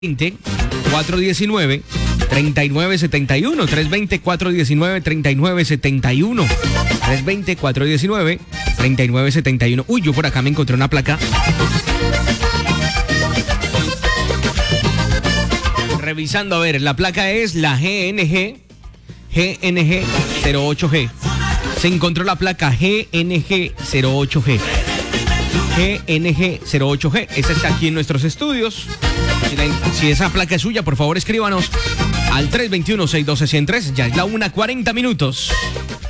419 3971 320-419 3971 320-419 3971. Uy, yo por acá me encontré una placa. Revisando, a ver, la placa es la GNG 08G. Se encontró la placa GNG 08G. GNG 08G. Esa está aquí en nuestros estudios. Si esa placa es suya, por favor escríbanos al 321-612-103. Ya es la 1:40 minutos.